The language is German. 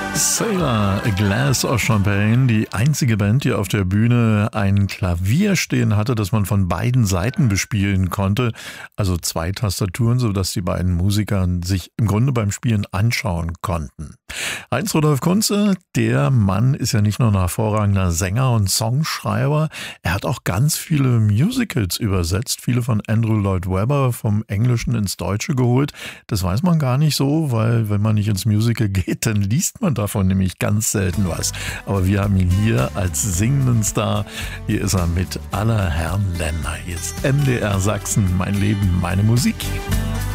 Sailor, A Glass of Champagne, die einzige Band, die auf der Bühne ein Klavier stehen hatte, das man von beiden Seiten bespielen konnte. Also 2 Tastaturen, sodass die beiden Musiker sich im Grunde beim Spielen anschauen konnten. Heinz-Rudolf Kunze, der Mann ist ja nicht nur ein hervorragender Sänger und Songschreiber, er hat auch ganz viele Musicals übersetzt, viele von Andrew Lloyd Webber vom Englischen ins Deutsche geholt. Das weiß man gar nicht so, weil wenn man nicht ins Musical geht, dann liest man davon nämlich ganz selten was. Aber wir haben ihn hier als singenden Star. Hier ist er mit aller Herren Länder. Hier ist MDR Sachsen, mein Leben, meine Musik.